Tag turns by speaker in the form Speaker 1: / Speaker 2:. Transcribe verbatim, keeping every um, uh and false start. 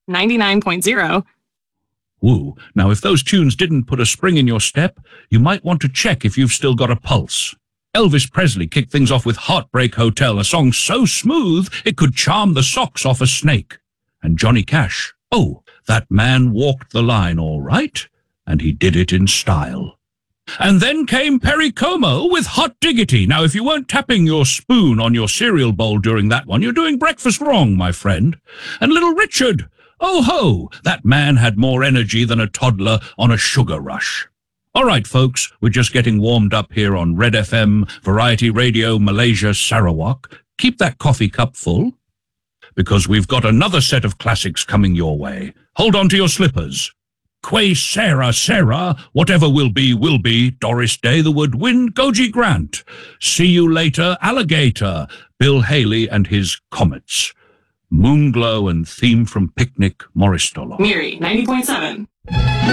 Speaker 1: ninety-nine point zero.
Speaker 2: Woo. Now, if those tunes didn't put a spring in your step, you might want to check if you've still got a pulse. Elvis Presley kicked things off with Heartbreak Hotel, a song so smooth it could charm the socks off a snake. And Johnny Cash, oh, that man walked the line all right, and he did it in style. And then came Perry Como with Hot Diggity. Now, if you weren't tapping your spoon on your cereal bowl during that one, you're doing breakfast wrong, my friend. And Little Richard, oh ho, that man had more energy than a toddler on a sugar rush. All right, folks, we're just getting warmed up here on Red F M, Variety Radio, Malaysia, Sarawak. Keep that coffee cup full, because we've got another set of classics coming your way. Hold on to your slippers. Que Sarah, Sarah, whatever will be, will be, Doris Day, the Woodwind, Goji Grant. See you later, Alligator, Bill Haley and his Comets. Moonglow and theme from Picnic, Morris Dollar.
Speaker 1: Miri, ninety point seven.